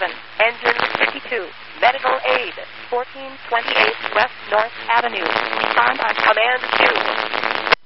engine 52, medical aid, 1428 West North Avenue. Respond on command 2.